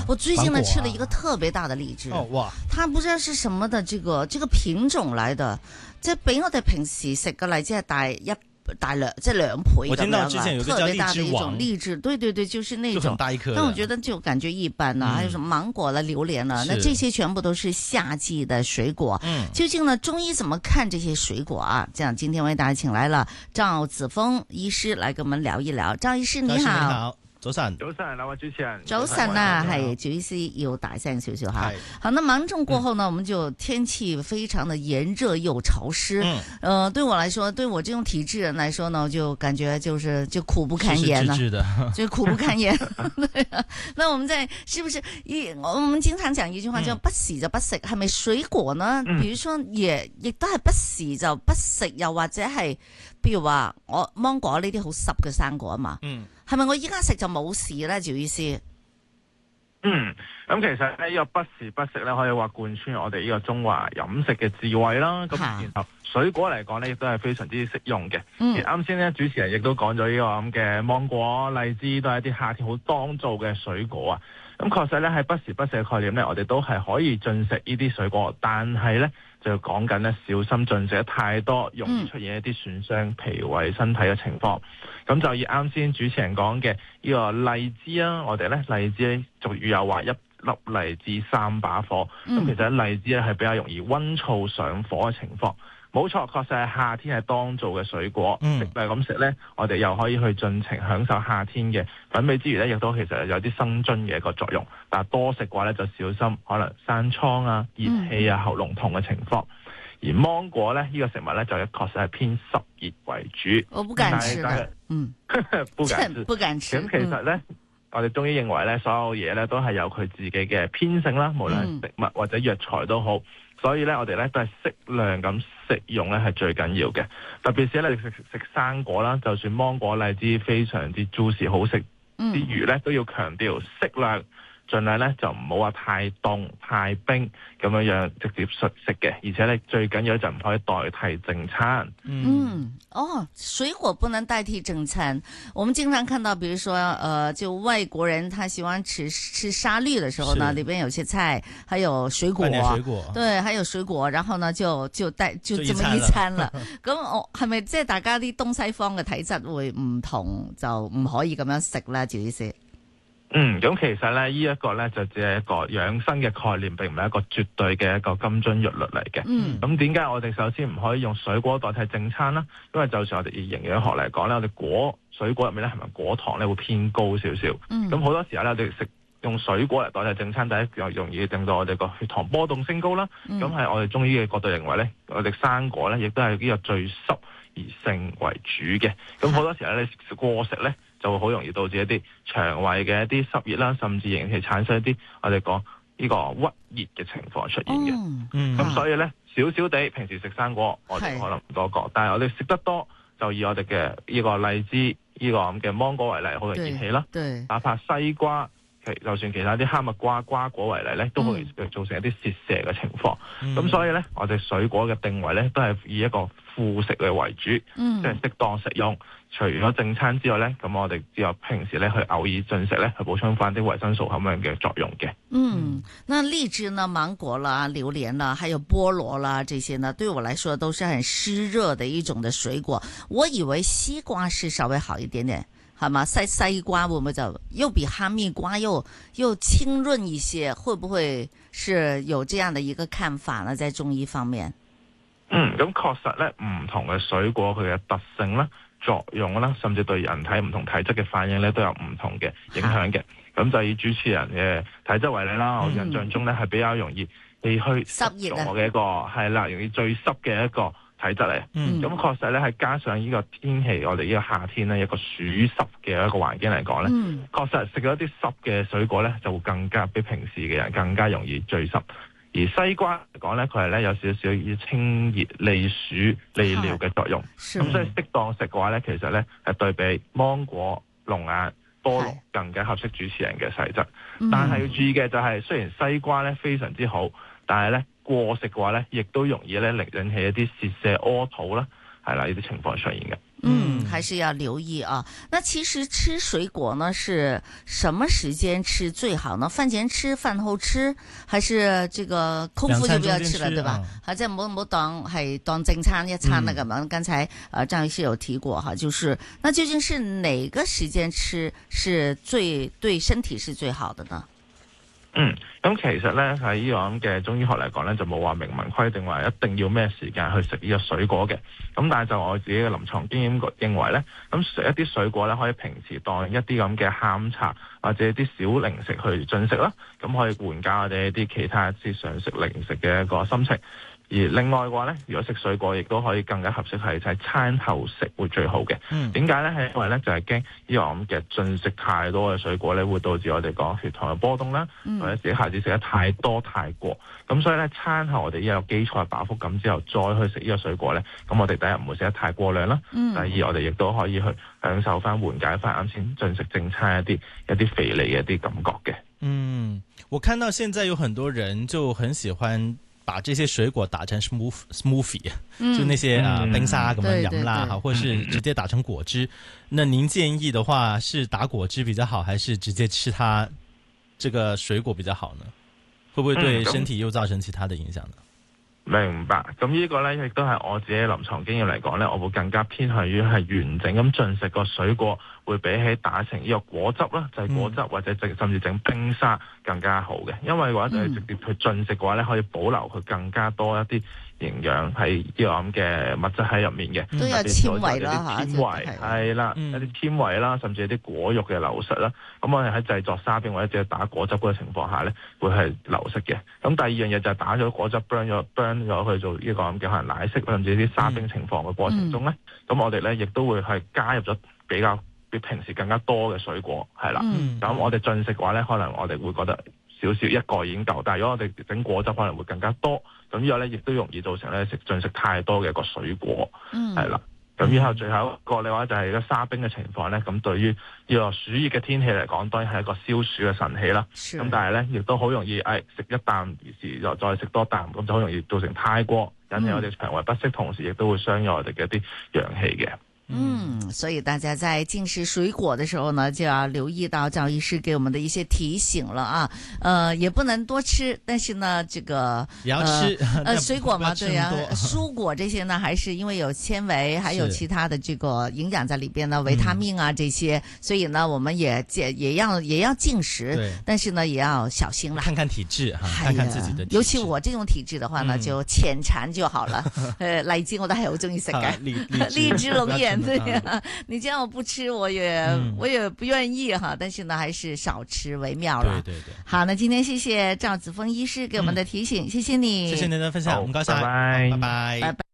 我最近呢吃了一个特別大的荔枝，哇！它不知道是什麼的這個品種來的，即係比我哋平時食嘅荔枝係大兩倍咁樣啊，特別大的一種荔枝，對對對，就是那種。但我覺得就感覺一般啦，還有什麼芒果啦、榴蓮啦，那這些全部都是夏季的水果。究竟呢中醫怎麼看這些水果啊？這樣今天為大家請來了趙子峰醫師來跟我們聊一聊。趙醫師你好。 早晨， 兩位主持人。 早晨啊，係趙醫師要大聲少少哈。好，那芒種過後呢，我們就天氣非常的炎熱又潮濕。對我來說，對我這種體質人來說呢，就感覺就苦不堪言了，就苦不堪言。那我們是不是我們經常講一句話叫不時就不食，係咪水果呢？比如說亦都係不時就不食，又或者係，譬如話我芒果呢啲好濕嘅生果啊嘛。係咪我依家食就冇事咧？趙醫師， 咁其實呢個不時不食咧，可以話貫穿我哋呢個中華飲食嘅智慧啦。咁然後水果嚟講咧，亦都係非常之適用嘅。而啱先咧，主持人亦都講咗呢個咁嘅芒果、荔枝，都係一啲夏天好當造嘅水果啊。咁確實咧，喺不時不食嘅概念咧，我哋都係可以進食呢啲水果，但係咧就講緊咧小心進食得太多，容易出現一啲損傷脾胃身體嘅情況。咁就以啱先主持人講嘅呢個荔枝啊，我哋咧荔枝咧俗語有話一粒荔枝三把火。咁其實荔枝咧係比較容易溫燥上火嘅情況。冇錯，確實係夏天係當造嘅水果，食嚟咁食咧，我哋又可以去盡情享受夏天嘅品味之餘咧，亦都其實有啲生津嘅一個作用。但係多食嘅話咧，就小心可能生瘡啊、熱氣啊、喉嚨痛嘅情況。而芒果咧，呢個食物咧就確實係偏濕熱為主。 我不敢吃的，不敢吃。 咁其實咧，我哋中醫認為咧，所有嘢咧都係有佢自己嘅偏性啦，無論係食物或者藥材都好。所以咧，我哋咧都係適量咁食用咧係最緊要嘅。特別是咧，你食生果啦，就算芒果、荔枝非常之 juicy 好食之餘咧，都要強調適量。盡量咧就唔好話太凍太冰咁樣直接食嘅，而且咧最緊要就唔可以代替正餐。 水果不能代替正餐。我們經常看到，比如說就外國人他喜歡吃沙律的時候呢，裏邊有些菜，還有水果，對，還有水果，然後呢就這麼一餐了。咁我係咪即係大家啲東西方嘅體質會唔同，就唔可以咁樣食咧？趙醫師。 咁其實咧，呢一個咧就只係一個養生嘅概念，並唔係一個絕對嘅一個金樽玉律嚟嘅。咁點解我哋首先唔可以用水果代替正餐啦？因為就算我哋以營養學嚟講咧，我哋水果入面咧係咪果糖咧會偏高少少？咁好多時候咧，我哋用水果嚟代替正餐，第一又容易令到我哋個血糖波動升高啦。咁係我哋中醫嘅角度認為咧，我哋生果咧亦都係呢個最濕而性為主嘅。咁好多時候咧，過食咧，就會好容易導致一啲腸胃嘅一啲濕熱啦，甚至引起產生一啲我哋講呢個鬱熱嘅情況出現嘅。咁所以咧，少少地平時食生果，我哋可能唔多覺，但係我哋食得多，就以我哋嘅呢個荔枝、呢個咁嘅芒果為例，好容易熱氣啦。哪怕西瓜，就算其他啲哈密瓜、瓜果為例咧，都好容易造成一啲泄瀉嘅情況。咁所以咧，我哋水果嘅定位咧，都係以一個副食嘅為主，即係適當食用。除咗正餐之外咧，咁我哋只有平時咧去偶爾進食咧，去補充翻啲維生素咁樣嘅作用嘅。 那荔枝呢、芒果啦、榴蓮啦，還有菠蘿啦，這些呢，對我來說都是很濕熱的一種的水果。我以為西瓜是稍微好一點點，係嘛？西瓜會唔會就又比哈密瓜又清潤一些？會不會是有這樣的一個看法呢？在中醫方面， 咁確實咧，唔同嘅水果佢嘅特性啦、作用啦，甚至對人體唔同體質嘅反應咧，都有唔同嘅影響嘅。咁就以主持人嘅體質為例啦，我印象中咧係比較容易氣虛濕熱嘅一個係啦，容易最濕嘅一個體質嚟。咁確實咧係加上呢個天氣，我哋呢個夏天咧一個暑濕嘅一個環境嚟講咧，確實食咗啲濕嘅水果咧，就會更加比平時嘅人更加容易最濕。而西瓜嚟講咧，佢係咧有少少以清熱利暑利尿嘅作用。咁所以適當食嘅話咧，其實咧係對比芒果、龍眼、菠蘿更加合適主持人嘅體質。但係要注意嘅就係，雖然西瓜咧非常之好，但係咧過食嘅話咧，亦都容易咧引起一啲泄瀉屙肚啦，係啦呢啲情況出現嘅。 還是要留意啊。那其實吃水果呢，是什麼時間吃最好呢？飯前吃、飯後吃，還是這個空腹就不要吃了，對吧？即係唔好當正餐一餐啦咁樣。剛才張醫師有提過哈，就是那究竟是哪個時間吃是最對身體是最好的呢？ 咁其實咧喺呢個咁嘅中醫學嚟講咧，就冇話明文規定話一定要咩時間去食呢個水果嘅。咁但係就我自己嘅臨床經驗認為咧，咁食一啲水果咧，可以平時當一啲咁嘅下午茶或者一啲小零食去進食啦，咁可以緩解我哋一啲其他一啲想食零食嘅一個心情。而另外嘅話咧，如果食水果亦都可以更加合適係就係餐後食會最好嘅。點解咧？係因為咧就係驚呢個咁嘅進食太多嘅水果咧，會導致我哋講血糖嘅波動啦，或者一下子食得太多太過。咁所以咧，餐後我哋有基礎嘅飽腹感之後，再去食呢個水果咧，咁我哋第一唔會食得太過量啦。第二我哋亦都可以去享受翻緩解翻啱先進食正餐一啲肥膩嘅一啲感覺嘅。 我看到現在有很多人就很喜歡把這些水果打成 smoothie，就那些冰沙咁樣飲啦，或者是直接打成果汁。那您建議的話，是打果汁比較好，還是直接吃它這個水果比較好呢？會不會對身體又造成其他的影響呢？ 明白，咁呢個呢，亦都係我自己臨床經驗嚟講呢，我會更加偏向於係完整咁進食個水果，會比起打成呢個果汁啦，就係果汁或者甚至整冰沙更加好嘅。因為嘅話就係直接去進食嘅話呢，可以保留佢更加多一啲營養係呢個咁嘅物質喺入面嘅， 都有纖維啦嚇， 纖維係啦，一啲纖維啦，甚至一啲果肉嘅流失啦。咁我哋喺製作沙冰或者只打果汁嗰個情況下呢，會係流失嘅。咁第二樣嘢就係打咗果汁 burn 咗去做呢個咁嘅可能奶昔甚至啲沙冰情況嘅過程中呢，咁我哋呢亦都會係加入咗比平時更加多嘅水果係啦。咁我哋進食嘅話呢，可能我哋會覺得少少一個已經夠，但係如果我哋整果汁可能會更加多，咁呢個咧亦都容易造成咧進食太多嘅一個水果，係啦。咁然後最後一個嘅話就係個沙冰嘅情況咧，咁對於呢個暑熱嘅天氣嚟講，當然係一個消暑嘅神器啦。咁但係咧亦都好容易食一啖時又再食多啖，咁就好容易造成太過，引起我哋腸胃不適，同時亦都會傷害我哋嘅一啲陽氣嘅。 所以大家在進食水果的時候呢，就要留意到趙醫師給我們的一些提醒了啊。也不能多吃，但是呢，這個也要吃水果嘛，對呀，蔬果這些呢，還是因為有纖維，還有其他的這個營養在裏邊呢，維他命啊這些，所以呢，我們也要進食，但是呢，也要小心啦。 看看體質哈，看看自己的體質。 尤其我這種體質的話呢，就淺嘗就好了。荔枝我都係好中意食嘅，荔枝龍眼。對呀，你叫我不吃，我也不願意哈。但是呢，還是少吃為妙了。 對。 好，那今天謝謝趙子峰醫師給我們的提醒，謝謝你， 謝謝您的分享，唔該晒，拜拜。